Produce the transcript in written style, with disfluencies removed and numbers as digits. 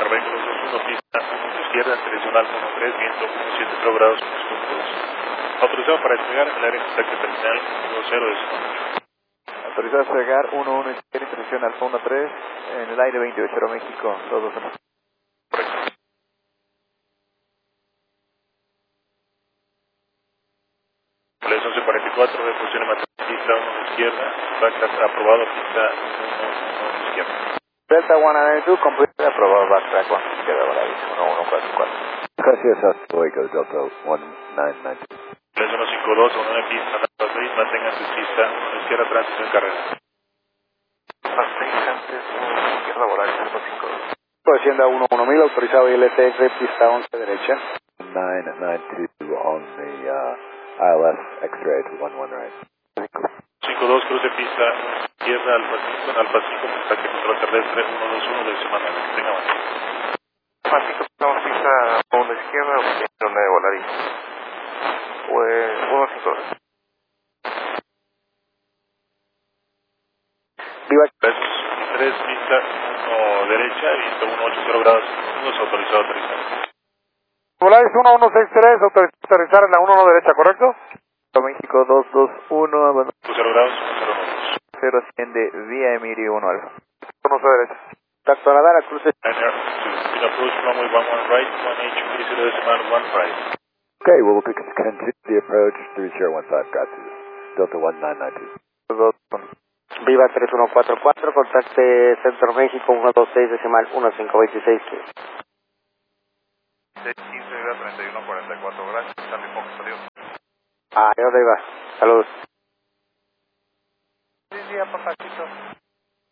vehículos 21, pista izquierda, direccional 13, viento 17 grados, 1.2. Autorizado para despegar en el área exacta terminal 10 de Sonora. Autorizado a despegar 11 izquierda, dirección Alfa 13, en el aire 28 México, 221. Correcto. Les 11:44 de posición en pista 1 izquierda, backtrack aprobado, pista 1 izquierda. Delta 192, completely aprobado, backtrack 1 izquierda, Volaris 1144. Gracias, hasta luego, Delta 199. Les 152, 1 en pista, Alfa 6, mantengan su pista 1 izquierda, tránsito en carrera. Alfa 6 antes 1 izquierda, Volaris 152. Hacienda 11.000, autorizado ILTF, pista 11 derecha. 992 on the ILS X-ray to 11 right. 52, cruce pista izquierda, Alfa 5, mensaje control terrestre 121 de semana. Tenga más. Alfa 5, estamos pista 1 izquierda, donde Volaris. Pues 152. Viva 3, pista 1 derecha, viento 180 grados, autorizado a aterrizar. Volaris 1163, autorizado a aterrizar en la 11 derecha, ¿correcto? México 221, abandono 0 grados, 109. 0 asciende vía Emirio 1 Alfa. 1 derecha. Tacto radar a cruce. In approach runway 11 right, 1H, 30 decimal 1 right. Okay, well, we'll continue the approach 3015, got to Delta 1992. Viva 3144, contacte Centro México 126 decimal 1526. 615, Viva 3144, gracias, también poco adiós. ¿Dónde iba? Saludos. Sí, papacito.